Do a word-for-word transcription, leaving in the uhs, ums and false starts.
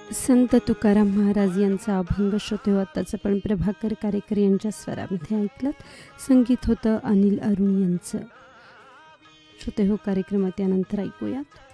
संत तुकाराम महाराज यांचा अभंग श्रोते हो. आत्ताचं पण प्रभाकर कारेकर यांच्या स्वरामध्ये ऐकलं. संगीत होतं अनिल अरुण यांचं. श्रोते हो, कार्यक्रमात यानंतर ऐकूयात